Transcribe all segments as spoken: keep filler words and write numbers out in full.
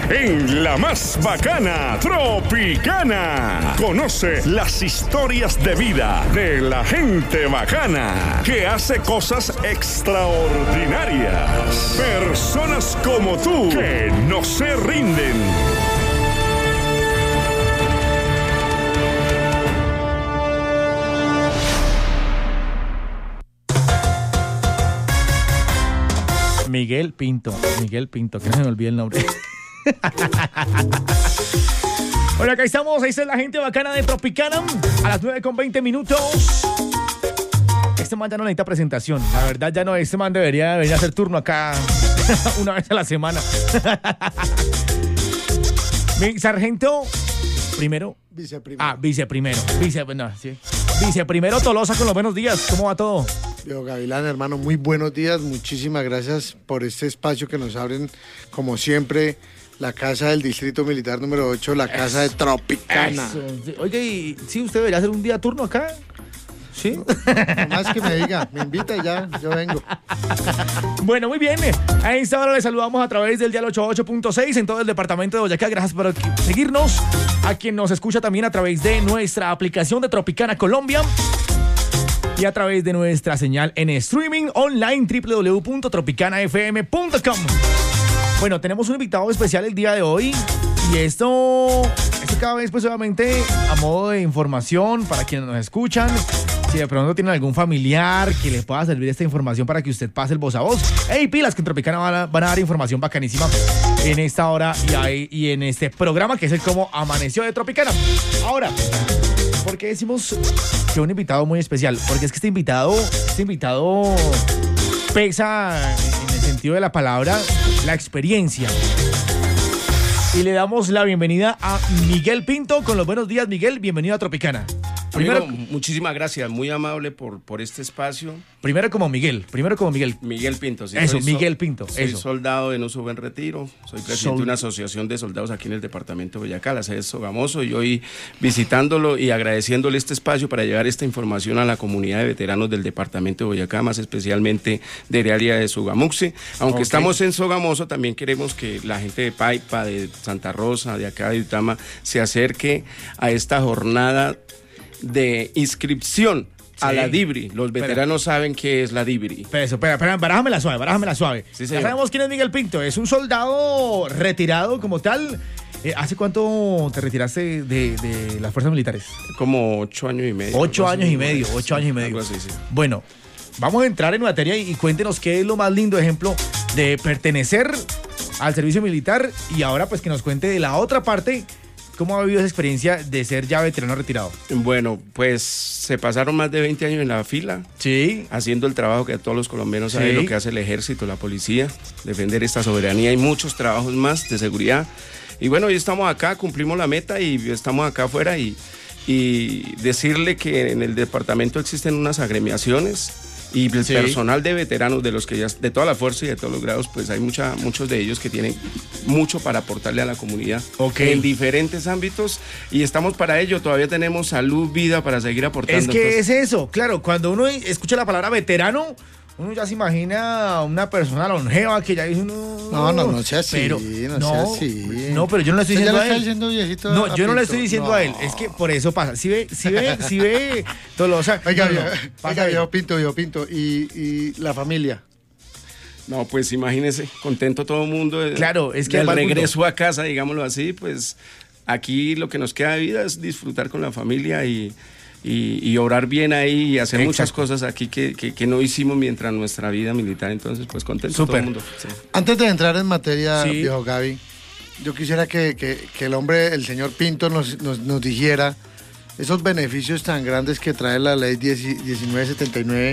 en la más bacana Tropicana. Conoce las historias de vida de la gente bacana que hace cosas extraordinarias. Personas como tú que no se rinden. Miguel Pinto, Miguel Pinto, que no se me olvide el nombre. Bueno, acá estamos, ahí está la gente bacana de Tropicana, a las nueve con veinte minutos. Este man ya no necesita presentación, la verdad ya no, este man debería venir a hacer turno acá una vez a la semana. Mi sargento, primero. Viceprimero. Ah, viceprimero, vice, no, sí. Viceprimero Tolosa con los buenos días, ¿cómo va todo? Yo, Gavilán, hermano, muy buenos días. Muchísimas gracias por este espacio que nos abren, como siempre, la Casa del Distrito Militar número ocho, la Casa de Tropicana. Eso. Oye, ¿y sí, usted debería hacer un día turno acá? ¿Sí? No, más que me diga, me invita y ya, yo vengo. Bueno, muy bien. A esta hora le saludamos a través del dial ochenta y ocho punto seis en todo el departamento de Boyacá. Gracias por seguirnos. A quien nos escucha también a través de nuestra aplicación de Tropicana Colombia. Y a través de nuestra señal en streaming online doble u doble u doble u punto tropicana f m punto com. Bueno, tenemos un invitado especial el día de hoy. Y esto, esto cada vez pues obviamente a modo de información para quienes nos escuchan. Si de pronto tienen algún familiar que le pueda servir esta información para que usted pase el voz a voz. ¡Ey, pilas! Que en Tropicana van a, van a dar información bacanísima en esta hora y, ahí, y en este programa que es el Cómo Amaneció de Tropicana. Ahora, ¿por qué decimos que un invitado muy especial? Porque es que este invitado, este invitado pesa en el sentido de la palabra la experiencia. Y le damos la bienvenida a Miguel Pinto con los buenos días. Miguel, bienvenido a Tropicana. Primero, Amigo, muchísimas gracias, muy amable por, por este espacio. Primero como Miguel, primero como Miguel. Miguel Pinto, sí. Eso, soy Miguel so, Pinto, soy eso. soldado en uso buen retiro, soy presidente Sol... de una asociación de soldados aquí en el departamento de Boyacá, la sede es Sogamoso, y hoy visitándolo y agradeciéndole este espacio para llevar esta información a la comunidad de veteranos del departamento de Boyacá, más especialmente del área de Sogamuxi. Aunque okay. estamos en Sogamoso, también queremos que la gente de Paipa, de Santa Rosa, de acá de Utama, se acerque a esta jornada de inscripción sí. a la DIBRI. Los veteranos espera. saben qué es la DIBRI. Pero eso, espera, espera, barájamela suave, barájamela suave. Sí, ya sabemos quién es Miguel Pinto. Es un soldado retirado como tal. Eh, ¿Hace cuánto te retiraste de, de las fuerzas militares? Como ocho años y medio. Ocho años y medio, ocho años y medio. Así, sí. Bueno, vamos a entrar en materia y, y cuéntenos qué es lo más lindo ejemplo de pertenecer al servicio militar y ahora pues que nos cuente de la otra parte. ¿Cómo ha vivido esa experiencia de ser ya veterano retirado? Bueno, pues se pasaron más de veinte años en la fila. Sí. Haciendo el trabajo que todos los colombianos sí. saben, lo que hace el ejército, la policía, defender esta soberanía y muchos trabajos más de seguridad. Y bueno, hoy estamos acá, cumplimos la meta y estamos acá afuera y, y decirle que en el departamento existen unas agremiaciones y el sí. personal de veteranos de los que ya de toda la fuerza y de todos los grados, pues hay mucha, muchos de ellos que tienen mucho para aportarle a la comunidad okay. en diferentes ámbitos y estamos para ello, todavía tenemos salud, vida para seguir aportando. Es que entonces, es eso, claro, cuando uno escucha la palabra veterano, uno ya se imagina una persona longeva que ya dice uno... No, no, no sea así, pero, no, no sea así. No, pero yo no le estoy diciendo a él. Diciendo viejito no, yo no le estoy diciendo no. a él, es que por eso pasa. Si ve, si ve, si ve, Tolosa. Oiga, no, no, oiga, viejo Pinto, viejo Pinto, y, y la familia. No, pues imagínese, contento todo el mundo. De, claro, es que el regreso a casa, digámoslo así, pues aquí lo que nos queda de vida es disfrutar con la familia y... Y, y obrar bien ahí y hacer Exacto. muchas cosas aquí que, que, que no hicimos mientras nuestra vida militar, entonces pues contento Super. todo el mundo. Sí. Antes de entrar en materia, sí. viejo Gaby, yo quisiera que, que, que el hombre, el señor Pinto nos, nos, nos dijera esos beneficios tan grandes que trae la ley diecinueve setenta y nueve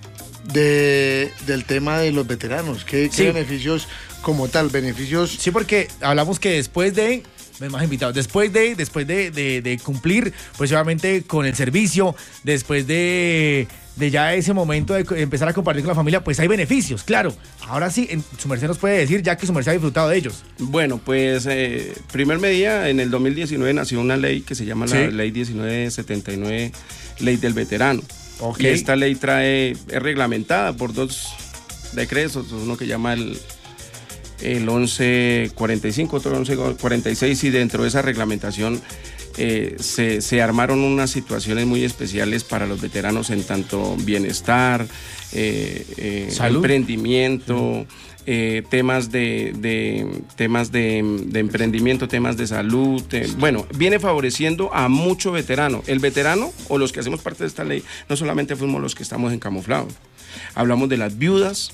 de, del tema de los veteranos. ¿Qué, sí. qué beneficios como tal? Beneficios... Sí, porque hablamos que después de... más invitados, después de después de, de, de cumplir pues obviamente con el servicio, después de, de ya ese momento de empezar a compartir con la familia, pues hay beneficios, claro. Ahora sí, en, su merced nos puede decir ya que su merced ha disfrutado de ellos. Bueno, pues eh, primer medida, en el dos mil diecinueve nació una ley que se llama ¿Sí? la ley diecinueve setenta y nueve, ley del veterano. Okay. Y esta ley trae, es reglamentada por dos decretos, uno que llama el el once cuarenta y cinco, otro once cuarenta y seis, y dentro de esa reglamentación eh, se, se armaron unas situaciones muy especiales para los veteranos en tanto bienestar, eh, eh, emprendimiento, eh, temas de, de temas de, de emprendimiento, temas de salud. Eh, bueno, viene favoreciendo a mucho veterano. El veterano o los que hacemos parte de esta ley, no solamente fuimos los que estamos en camuflado. Hablamos de las viudas,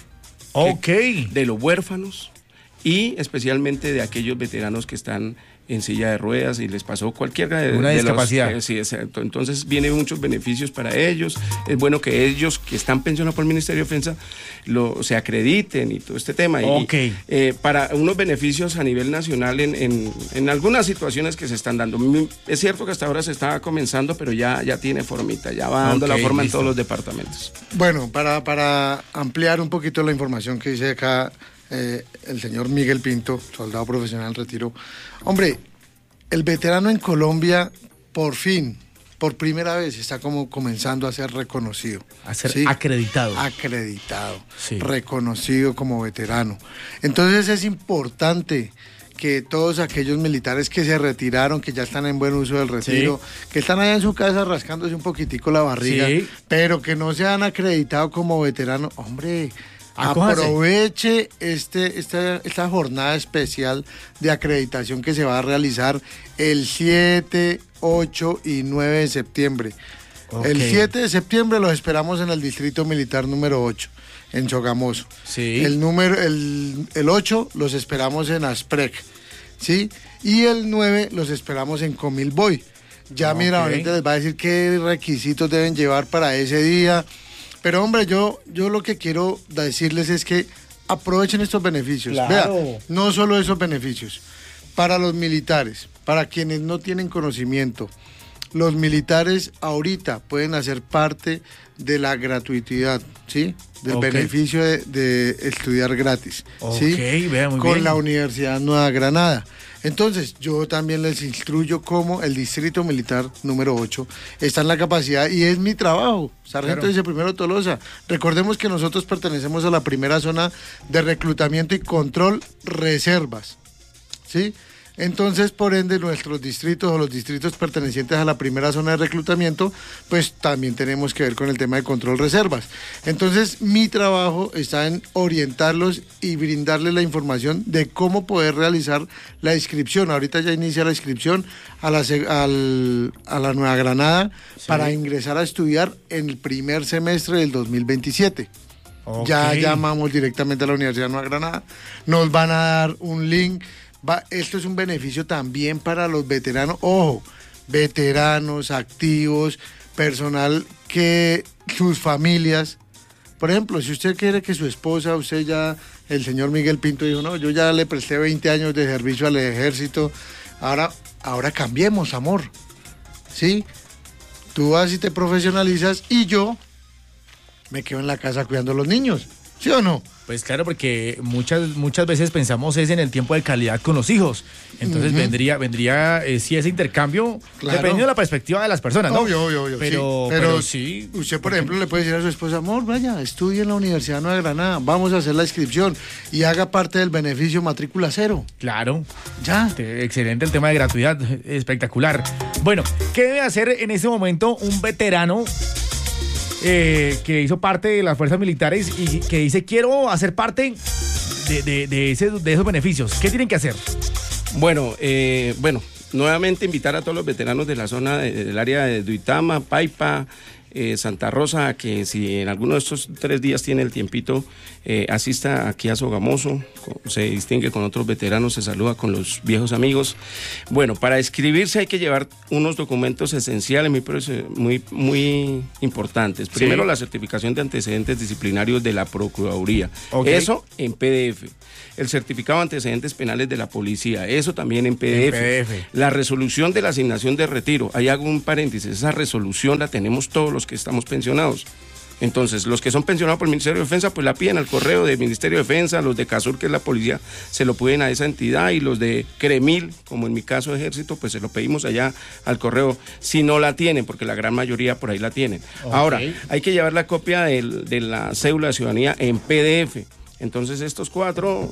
okay. de los huérfanos y especialmente de aquellos veteranos que están en silla de ruedas y les pasó cualquier de, una de discapacidad. Los, eh, sí, exacto. Entonces vienen muchos beneficios para ellos. Es bueno que ellos que están pensionados por el Ministerio de Defensa lo, se acrediten y todo este tema. Okay. Y, eh, para unos beneficios a nivel nacional en, en, en algunas situaciones que se están dando. Es cierto que hasta ahora se está comenzando, pero ya, ya tiene formita, ya va dando okay, la forma listo. En todos los departamentos. Bueno, para, para ampliar un poquito la información que dice acá Eh, el señor Miguel Pinto, soldado profesional en retiro. Hombre, el veterano en Colombia, por fin, por primera vez, está como comenzando a ser reconocido. A ser ¿sí? acreditado. Acreditado, sí. reconocido como veterano. Entonces es importante que todos aquellos militares que se retiraron, que ya están en buen uso del retiro, sí. que están allá en su casa rascándose un poquitico la barriga, sí. pero que no se han acreditado como veterano, hombre... Acójase. Aproveche este, esta, esta jornada especial de acreditación que se va a realizar el siete, ocho y nueve de septiembre. Okay. El siete de septiembre los esperamos en el Distrito Militar número ocho, en Sogamoso. Sí. El, número, el, el ocho los esperamos en Asprec, ¿sí? Y el nueve los esperamos en Comilboy. Ya okay. mira, ahorita les va a decir qué requisitos deben llevar para ese día. Pero hombre, yo, yo lo que quiero decirles es que aprovechen estos beneficios. Claro. Vea, no solo esos beneficios. Para los militares, para quienes no tienen conocimiento, los militares ahorita pueden hacer parte de la gratuidad, ¿sí? Del okay. beneficio de, de estudiar gratis, ¿sí? Okay, vea, muy con bien. la Universidad Nueva Granada. Entonces, yo también les instruyo cómo el Distrito Militar número ocho está en la capacidad y es mi trabajo, Sargento claro. Viceprimero Tolosa. Recordemos que nosotros pertenecemos a la primera zona de reclutamiento y control reservas, ¿sí? Entonces, por ende, nuestros distritos o los distritos pertenecientes a la primera zona de reclutamiento, pues también tenemos que ver con el tema de control reservas. Entonces, mi trabajo está en orientarlos y brindarles la información de cómo poder realizar la inscripción. Ahorita ya inicia la inscripción a la, al, a la Nueva Granada sí. para ingresar a estudiar en el primer semestre del dos mil veintisiete. Okay. Ya llamamos directamente a la Universidad Nueva Granada, nos van a dar un link. Va, esto es un beneficio también para los veteranos, ojo, veteranos, activos, personal que sus familias, por ejemplo, si usted quiere que su esposa, usted ya, el señor Miguel Pinto dijo, no, yo ya le presté veinte años de servicio al ejército, ahora, ahora cambiemos, amor, ¿sí? Tú vas y te profesionalizas y yo me quedo en la casa cuidando a los niños, ¿sí o no? Pues claro, porque muchas muchas veces pensamos es en el tiempo de calidad con los hijos. Entonces uh-huh. vendría, vendría eh, sí ese intercambio, claro. dependiendo de la perspectiva de las personas, ¿no? Obvio, obvio, obvio. Pero, sí. Pero, pero sí. Usted, por ejemplo, le puede decir a su esposa, amor, vaya, estudie en la Universidad Nueva Granada, vamos a hacer la inscripción y haga parte del beneficio matrícula cero. Claro. Ya. Excelente el tema de gratuidad, espectacular. Bueno, ¿qué debe hacer en este momento un veterano Eh, que hizo parte de las fuerzas militares y que dice quiero hacer parte de, de, de, ese, de esos beneficios? ¿Qué tienen que hacer? Bueno, eh, bueno, nuevamente invitar a todos los veteranos de la zona de, del área de Duitama, Paipa, eh, Santa Rosa, a que si en alguno de estos tres días tiene el tiempito, eh, asista aquí a Sogamoso, se distingue con otros veteranos, se saluda con los viejos amigos. Bueno, para inscribirse hay que llevar unos documentos esenciales muy, muy, muy importantes. Primero, sí. la certificación de antecedentes disciplinarios de la Procuraduría. Okay. Eso en P D F. El certificado de antecedentes penales de la policía, eso también en P D F. En P D F. La resolución de la asignación de retiro, ahí hago un paréntesis, esa resolución la tenemos todos los que estamos pensionados. Entonces, los que son pensionados por el Ministerio de Defensa, pues la piden al correo del Ministerio de Defensa, los de CASUR, que es la policía, se lo piden a esa entidad, y los de CREMIL, como en mi caso Ejército, pues se lo pedimos allá al correo, si no la tienen, porque la gran mayoría por ahí la tienen. Okay. Ahora, hay que llevar la copia del, de la cédula de ciudadanía en P D F. Entonces estos cuatro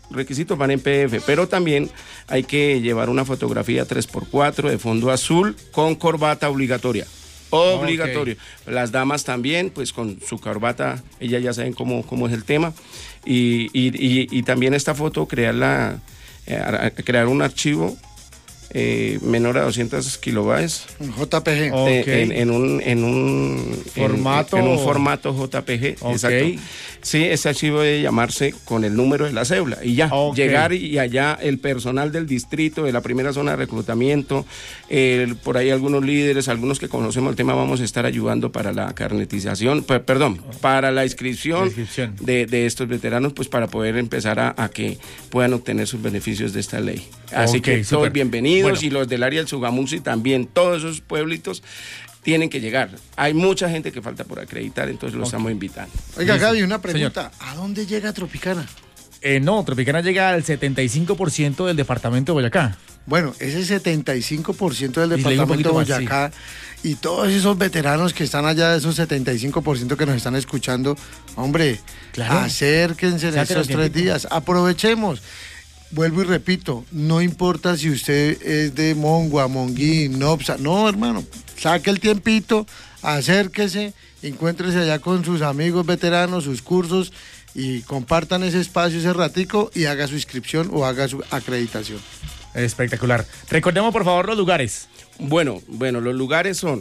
requisitos van en P D F, pero también hay que llevar una fotografía tres por cuatro de fondo azul con corbata obligatoria. Obligatorio. Okay. Las damas también, pues con su corbata, ellas ya saben cómo, cómo es el tema. Y, y, y, y también esta foto, crearla, eh, crear un archivo eh, menor a doscientos kilobytes. Un J P G. Okay. Eh, en, en un, en un formato. En, en un formato J P G. Okay. Exacto. Sí, ese archivo debe llamarse con el número de la cédula y ya, okay. Llegar y allá el personal del distrito, de la primera zona de reclutamiento, eh, por ahí algunos líderes, algunos que conocemos el tema, vamos a estar ayudando para la carnetización, per, perdón, para la inscripción, la inscripción. De, de estos veteranos, pues para poder empezar a, a que puedan obtener sus beneficios de esta ley. Así okay, que super. Todos bienvenidos, bueno. Y los del área del Sugamusi también, todos esos pueblitos tienen que llegar. Hay mucha gente que falta por acreditar, entonces lo okay. estamos invitando. Oiga, Gaby, una pregunta. Señor. ¿A dónde llega Tropicana? Eh, no, Tropicana llega al setenta y cinco por ciento del departamento de Boyacá. Bueno, ese setenta y cinco por ciento del departamento de Boyacá más, sí. Y todos esos veteranos que están allá, esos setenta y cinco por ciento que nos están escuchando, hombre, claro. Acérquense en estos tres días, aprovechemos. Vuelvo y repito, no importa si usted es de Mongua, Monguí, Nopsa, no, hermano, saque el tiempito, acérquese, encuéntrese allá con sus amigos veteranos, sus cursos, y compartan ese espacio, ese ratico, y haga su inscripción o haga su acreditación. Espectacular. Recordemos, por favor, los lugares. Bueno, bueno, los lugares son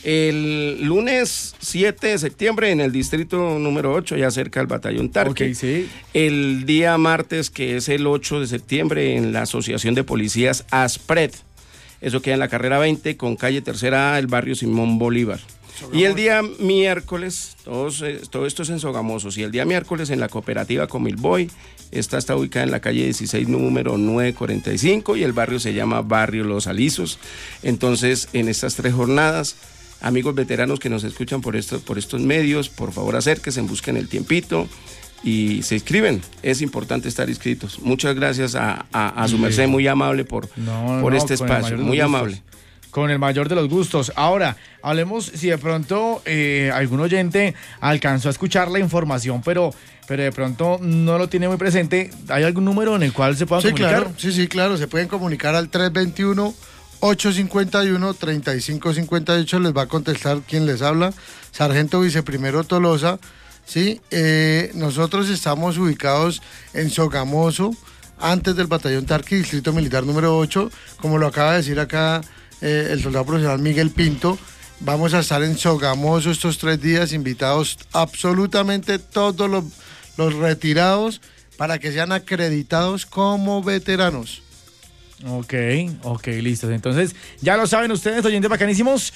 el lunes siete de septiembre en el distrito número ocho, ya cerca del batallón Tarque. Okay, sí. El día martes, que es el ocho de septiembre, en la Asociación de Policías ASPRED. Eso queda en la carrera veinte con calle Tercera A, el barrio Simón Bolívar. Sogamoso. Y el día miércoles, todos, todo esto es en Sogamosos, y el día miércoles en la cooperativa Comilboy, esta está ubicada en la calle dieciséis, número novecientos cuarenta y cinco, y el barrio se llama Barrio Los Alisos. Entonces, en estas tres jornadas, amigos veteranos que nos escuchan por, esto, por estos medios, por favor acérquense, busquen el tiempito y se inscriben. Es importante estar inscritos. Muchas gracias a, a, a su merced, muy amable por, no, por no, este espacio, muy amable. Con el mayor de los gustos. Ahora, hablemos si de pronto eh, algún oyente alcanzó a escuchar la información, pero, pero de pronto no lo tiene muy presente. ¿Hay algún número en el cual se puedan sí, comunicar? Claro, sí, sí, claro. Se pueden comunicar al tres veintiuno, ochocientos cincuenta y uno, treinta y cinco cincuenta y ocho. Les va a contestar quien les habla. Sargento Viceprimero Tolosa. Sí, eh, nosotros estamos ubicados en Sogamoso, antes del batallón Tarque, distrito militar número ocho. Como lo acaba de decir acá Eh, el soldado profesional Miguel Pinto, vamos a estar en Sogamoso estos tres días, invitados absolutamente todos los, los retirados para que sean acreditados como veteranos. Ok, ok, listo. Entonces, ya lo saben ustedes, oyentes bacanísimos,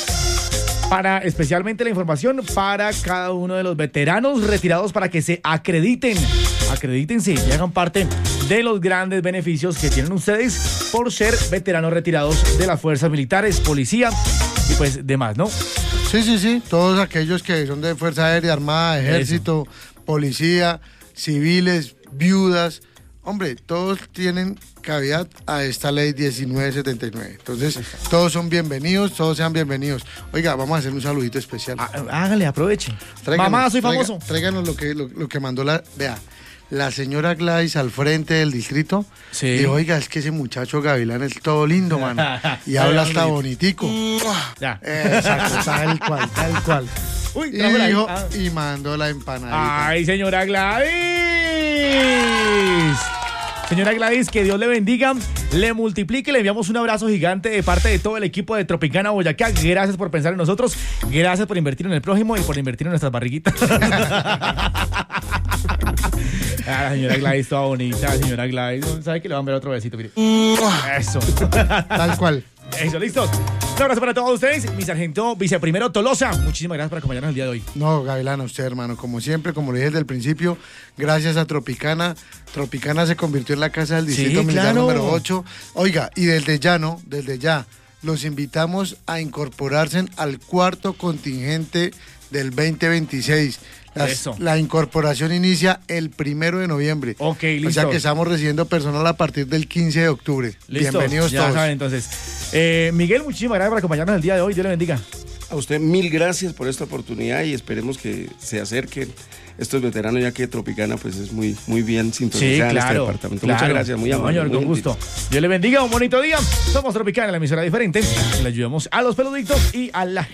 para especialmente la información para cada uno de los veteranos retirados para que se acrediten, acredítense y hagan parte de los grandes beneficios que tienen ustedes por ser veteranos retirados de las fuerzas militares, policía y pues demás, ¿no? Sí, sí, sí, todos aquellos que son de Fuerza Aérea, Armada, Ejército, Eso. Policía, civiles, viudas, hombre, todos tienen cavidad a esta ley diecinueve setenta y nueve. Entonces, todos son bienvenidos, todos sean bienvenidos. Oiga, vamos a hacer un saludito especial. Ah, hágale, aprovechen. Tráiganos, Mamá, soy famoso. Tráiganos, tráiganos lo que, lo, lo que mandó la... Vea, la señora Gladys al frente del distrito. Sí. Y oiga, es que ese muchacho Gavilán es todo lindo, mano. Y habla hasta bonitico. Ya. Exacto, tal cual, tal cual. Uy, y, dijo, ah. y mandó la empanadita. Ay, señora Gladys. Señora Gladys, que Dios le bendiga, le multiplique, le enviamos un abrazo gigante de parte de todo el equipo de Tropicana Boyacá. Gracias por pensar en nosotros, gracias por invertir en el prójimo y por invertir en nuestras barriguitas. Ah, la señora Gladys, toda bonita, señora Gladys. ¿Sabe que le van a ver otro besito? Mire. Eso. Tal cual. Eso, listo. Un abrazo para todos ustedes. Mi sargento viceprimero Tolosa, muchísimas gracias por acompañarnos el día de hoy. No, Gavilán, a usted, hermano. Como siempre, como lo dije desde el principio, gracias a Tropicana. Tropicana se convirtió en la casa del distrito sí, militar claro. número ocho. Oiga, y desde ya, ¿no? Desde ya, los invitamos a incorporarse al cuarto contingente del veinte veintiséis. Las, la incorporación inicia el primero de noviembre. Ok, listo. O sea que estamos recibiendo personal a partir del quince de octubre. Listo, bienvenidos ya todos. Saben, entonces. Eh, Miguel, muchísimas gracias por acompañarnos el día de hoy. Dios le bendiga. A usted mil gracias por esta oportunidad y esperemos que se acerquen estos veteranos, ya que Tropicana pues es muy, muy bien sintonizada Sí, en claro, este departamento. claro. Muchas gracias, muy amable. Señor, muy con gentil. gusto. Dios le bendiga, un bonito día. Somos Tropicana, la emisora diferente. Le ayudamos a los peluditos y a la